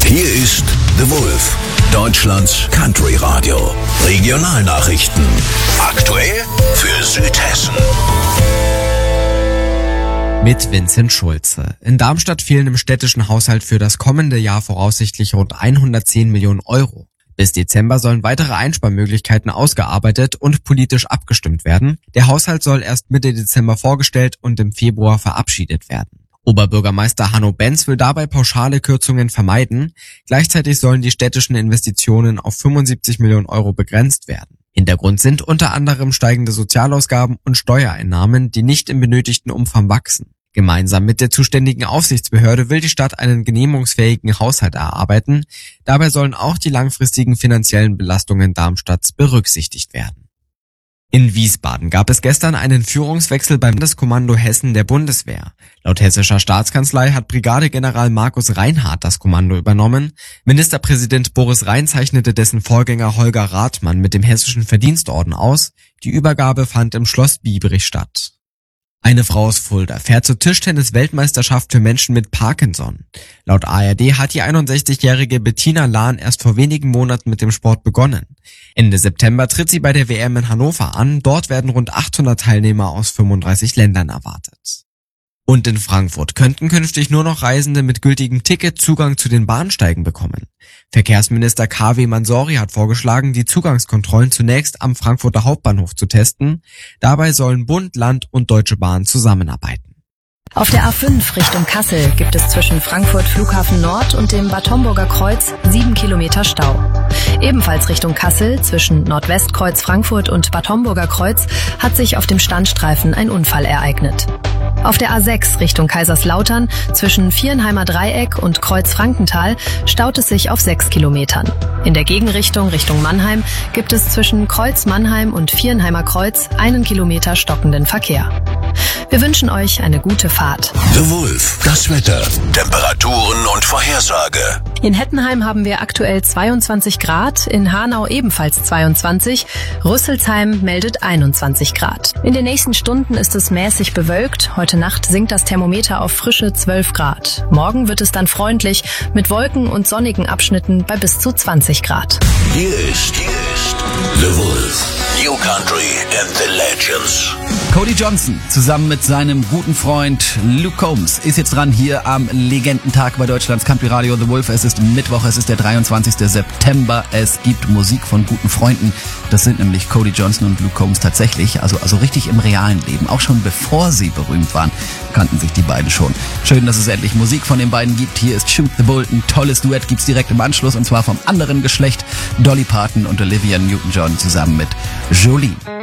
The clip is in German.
Hier ist The Wolf, Deutschlands Country Radio. Regionalnachrichten. Aktuell für Südhessen. Mit Vincent Schulze. In Darmstadt fehlen im städtischen Haushalt für das kommende Jahr voraussichtlich rund 110 Millionen Euro. Bis Dezember sollen weitere Einsparmöglichkeiten ausgearbeitet und politisch abgestimmt werden. Der Haushalt soll erst Mitte Dezember vorgestellt und im Februar verabschiedet werden. Oberbürgermeister Hanno Benz will dabei pauschale Kürzungen vermeiden. Gleichzeitig sollen die städtischen Investitionen auf 75 Millionen Euro begrenzt werden. Hintergrund sind unter anderem steigende Sozialausgaben und Steuereinnahmen, die nicht im benötigten Umfang wachsen. Gemeinsam mit der zuständigen Aufsichtsbehörde will die Stadt einen genehmigungsfähigen Haushalt erarbeiten. Dabei sollen auch die langfristigen finanziellen Belastungen Darmstadts berücksichtigt werden. In Wiesbaden gab es gestern einen Führungswechsel beim Landeskommando Hessen der Bundeswehr. Laut hessischer Staatskanzlei hat Brigadegeneral Markus Reinhardt das Kommando übernommen. Ministerpräsident Boris Rhein zeichnete dessen Vorgänger Holger Rathmann mit dem Hessischen Verdienstorden aus. Die Übergabe fand im Schloss Biebrich statt. Eine Frau aus Fulda fährt zur Tischtennis-Weltmeisterschaft für Menschen mit Parkinson. Laut ARD hat die 61-jährige Bettina Lahn erst vor wenigen Monaten mit dem Sport begonnen. Ende September tritt sie bei der WM in Hannover an. Dort werden rund 800 Teilnehmer aus 35 Ländern erwartet. Und in Frankfurt könnten künftig nur noch Reisende mit gültigem Ticket Zugang zu den Bahnsteigen bekommen. Verkehrsminister KW Mansouri hat vorgeschlagen, die Zugangskontrollen zunächst am Frankfurter Hauptbahnhof zu testen. Dabei sollen Bund, Land und Deutsche Bahn zusammenarbeiten. Auf der A5 Richtung Kassel gibt es zwischen Frankfurt Flughafen Nord und dem Bad Homburger Kreuz 7 Kilometer Stau. Ebenfalls Richtung Kassel zwischen Nordwestkreuz Frankfurt und Bad Homburger Kreuz hat sich auf dem Standstreifen ein Unfall ereignet. Auf der A6 Richtung Kaiserslautern zwischen Vierenheimer Dreieck und Kreuz Frankenthal staut es sich auf 6 Kilometern. In der Gegenrichtung Richtung Mannheim gibt es zwischen Kreuz Mannheim und Vierenheimer Kreuz 1 Kilometer stockenden Verkehr. Wir wünschen euch eine gute Fahrt. The Wolf, das Wetter, Temperaturen und Vorhersage. In Hettenheim haben wir aktuell 22 Grad, in Hanau ebenfalls 22, Rüsselsheim meldet 21 Grad. In den nächsten Stunden ist es mäßig bewölkt, heute Nacht sinkt das Thermometer auf frische 12 Grad. Morgen wird es dann freundlich mit Wolken und sonnigen Abschnitten bei bis zu 20 Grad. Hier ist The Wolf, New Country and the Legends. Cody Johnson zusammen mit seinem guten Freund Luke Combs ist jetzt dran hier am Legendentag bei Deutschlands Country Radio The Wolf. Es ist Mittwoch, es ist der 23. September. Es gibt Musik von guten Freunden. Das sind nämlich Cody Johnson und Luke Combs tatsächlich, also richtig im realen Leben. Auch schon bevor sie berühmt waren, kannten sich die beiden schon. Schön, dass es endlich Musik von den beiden gibt. Hier ist Shoot the Bull, ein tolles Duett gibt's direkt im Anschluss und zwar vom anderen Geschlecht. Dolly Parton und Olivia Newton-John zusammen mit Jolene.